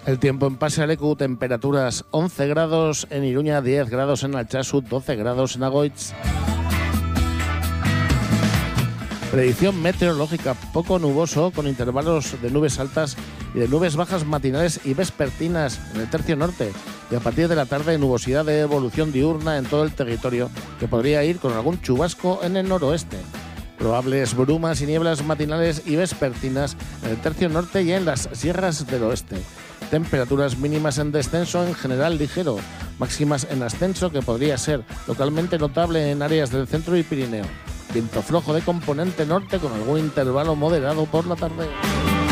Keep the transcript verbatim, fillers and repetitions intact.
El tiempo en Pasealecu, temperaturas once grados en Iruña, diez grados en Altsasu, doce grados en Agoitz. Predicción meteorológica: poco nuboso, con intervalos de nubes altas y de nubes bajas matinales y vespertinas en el tercio norte. Y a partir de la tarde, nubosidad de evolución diurna en todo el territorio, que podría ir con algún chubasco en el noroeste. Probables brumas y nieblas matinales y vespertinas en el tercio norte y en las sierras del oeste. Temperaturas mínimas en descenso, en general ligero. Máximas en ascenso, que podría ser localmente notable en áreas del centro y Pirineo. Viento flojo de componente norte con algún intervalo moderado por la tarde.